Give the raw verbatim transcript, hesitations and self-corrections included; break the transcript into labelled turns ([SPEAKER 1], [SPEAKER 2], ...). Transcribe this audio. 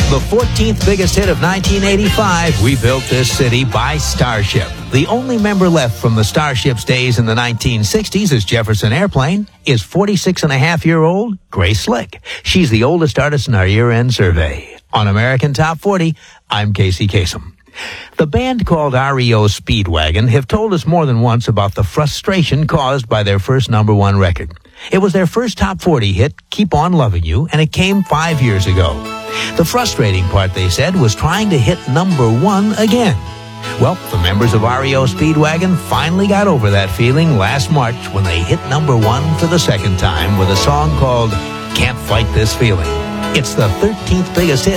[SPEAKER 1] The fourteenth biggest hit of nineteen eighty-five, We Built This City by Starship. The only member left from the Starship's days in the nineteen sixties as Jefferson Airplane is forty-six and a half year old Grace Slick. She's the oldest artist in our year-end survey. On American Top forty, I'm Casey Kasem. The band called R E O Speedwagon have told us more than once about the frustration caused by their first number one record. It was their first top forty hit, Keep On Loving You, and it came five years ago. The frustrating part, they said, was trying to hit number one again. Well, the members of R E O Speedwagon finally got over that feeling last March when they hit number one for the second time with a song called Can't Fight This Feeling. It's the thirteenth biggest hit